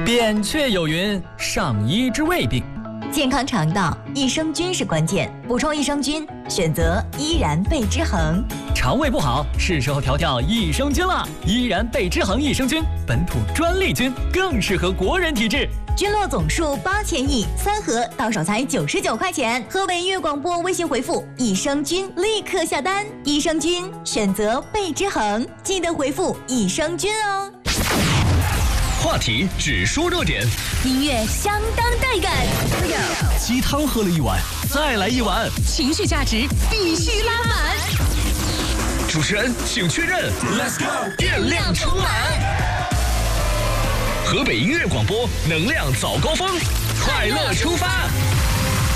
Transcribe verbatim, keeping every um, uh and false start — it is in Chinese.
扁鹊有云：上医治未病。 健康肠道，益生菌是关键。补充益生菌，选择依然贝之恒。 肠胃不好，是时候调调益生菌了。依然贝之恒益生菌，本土专利菌，更适合国人体质。 菌落总数八千亿，三盒到手才九十九块钱。河北音乐广播微信回复益生菌，立刻下单。益生菌选择贝之恒，记得回复益生菌哦。 话题只说热点， 音乐相当带感。 鸡汤喝了一碗，再来一碗， 情绪价值必须拉满。 主持人请确认 ，Let's go， 电量充满。河北音乐广播，能量早高峰，快乐出发。